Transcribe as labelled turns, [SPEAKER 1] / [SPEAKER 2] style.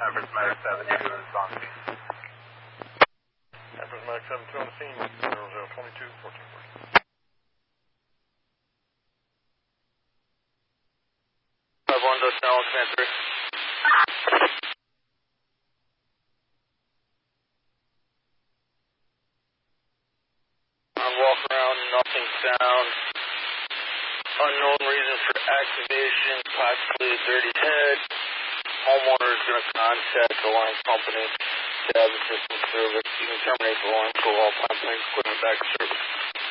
[SPEAKER 1] Everest Medic 7, you doing this on scene?
[SPEAKER 2] Everest Medic 7, 2 on the scene, 0022, 1414.
[SPEAKER 3] One does now on command 3. On walk around, nothing found. Unknown reason for activation, possibly a dirty head. Homeowner is going to contact the alarm company to have the system service. You can terminate the alarm, call all plant equipment back to service.